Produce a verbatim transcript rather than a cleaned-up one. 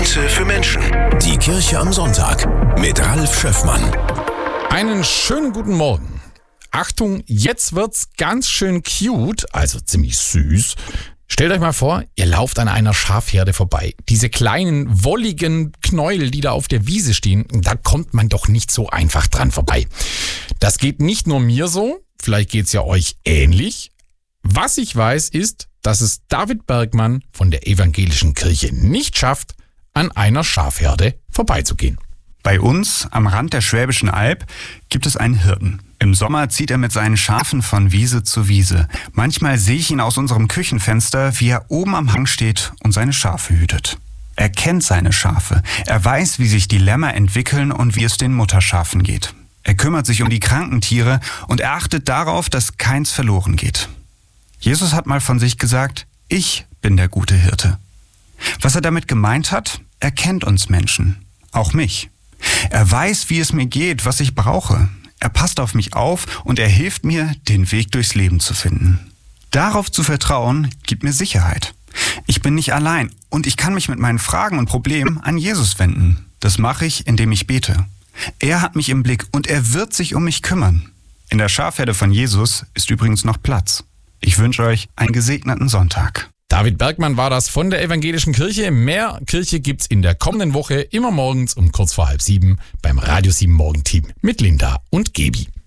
Impulse für Menschen. Die Kirche am Sonntag mit Ralf Schöffmann. Einen schönen guten Morgen. Achtung, jetzt wird's ganz schön cute, also ziemlich süß. Stellt euch mal vor, ihr lauft an einer Schafherde vorbei. Diese kleinen, wolligen Knäuel, die da auf der Wiese stehen, da kommt man doch nicht so einfach dran vorbei. Das geht nicht nur mir so, vielleicht geht's ja euch ähnlich. Was ich weiß, ist, dass es David Bergmann von der Evangelischen Kirche nicht schafft, an einer Schafherde vorbeizugehen. Bei uns am Rand der Schwäbischen Alb gibt es einen Hirten. Im Sommer zieht er mit seinen Schafen von Wiese zu Wiese. Manchmal sehe ich ihn aus unserem Küchenfenster, wie er oben am Hang steht und seine Schafe hütet. Er kennt seine Schafe. Er weiß, wie sich die Lämmer entwickeln und wie es den Mutterschafen geht. Er kümmert sich um die kranken Tiere und er achtet darauf, dass keins verloren geht. Jesus hat mal von sich gesagt, ich bin der gute Hirte. Was er damit gemeint hat, er kennt uns Menschen, auch mich. Er weiß, wie es mir geht, was ich brauche. Er passt auf mich auf und er hilft mir, den Weg durchs Leben zu finden. Darauf zu vertrauen, gibt mir Sicherheit. Ich bin nicht allein und ich kann mich mit meinen Fragen und Problemen an Jesus wenden. Das mache ich, indem ich bete. Er hat mich im Blick und er wird sich um mich kümmern. In der Schafherde von Jesus ist übrigens noch Platz. Ich wünsche euch einen gesegneten Sonntag. David Bergmann war das von der Evangelischen Kirche. Mehr Kirche gibt's in der kommenden Woche immer morgens um kurz vor halb sieben beim Radio sieben Morgenteam mit Linda und Gebi.